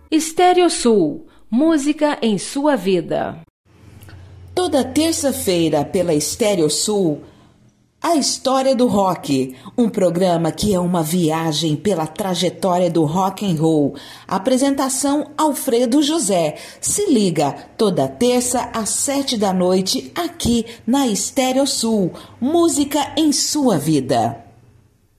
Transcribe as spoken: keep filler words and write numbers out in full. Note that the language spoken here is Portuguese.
Estéreo Sul, música em sua vida. Toda terça-feira pela Estéreo Sul, A História do Rock, um programa que é uma viagem pela trajetória do rock and roll. Apresentação Alfredo José. Se liga, toda terça às sete da noite, aqui na Estéreo Sul, música em sua vida.